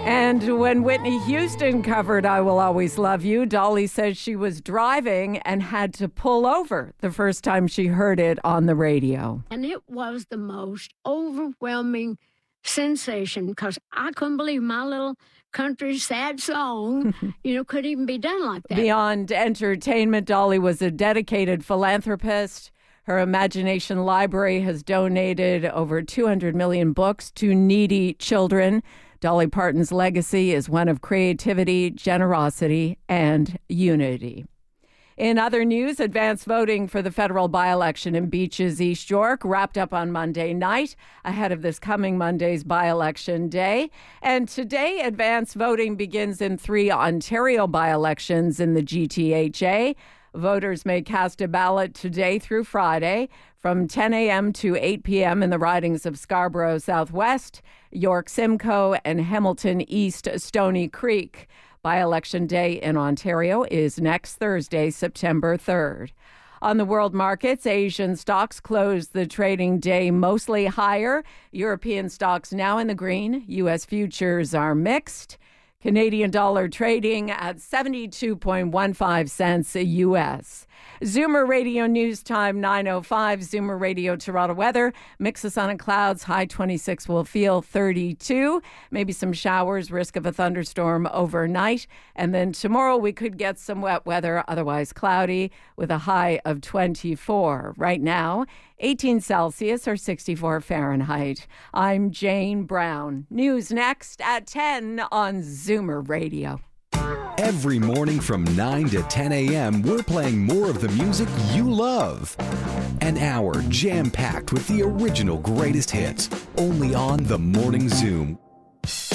And when Whitney Houston covered I Will Always Love You, Dolly says she was driving and had to pull over the first time she heard it on the radio. And it was the most overwhelming sensation because I couldn't believe my little country sad song, could even be done like that. Beyond entertainment, Dolly was a dedicated philanthropist. Her Imagination Library has donated over 200 million books to needy children. Dolly Parton's legacy is one of creativity, generosity, and unity. In other news, advanced voting for the federal by-election in Beaches, East York, wrapped up on Monday night ahead of this coming Monday's by-election day. And today, advanced voting begins in 3 Ontario by-elections in the GTHA. Voters may cast a ballot today through Friday from 10 a.m. to 8 p.m. in the ridings of Scarborough Southwest, York Simcoe, and Hamilton East Stony Creek. By-election day in Ontario is next Thursday, September 3rd. On the world markets, Asian stocks closed the trading day mostly higher. European stocks now in the green. U.S. futures are mixed. Canadian dollar trading at 72.15 cents a U.S. Zoomer Radio News Time 9:05. Zoomer Radio Toronto weather. Mix of sun and clouds. High 26 will feel 32. Maybe some showers. Risk of a thunderstorm overnight. And then tomorrow we could get some wet weather. Otherwise cloudy with a high of 24. Right now, 18 Celsius or 64 Fahrenheit. I'm Jane Brown. News next at 10 on Zoomer Radio. Every morning from 9 to 10 a.m., we're playing more of the music you love. An hour jam-packed with the original greatest hits, only on The Morning Zoom.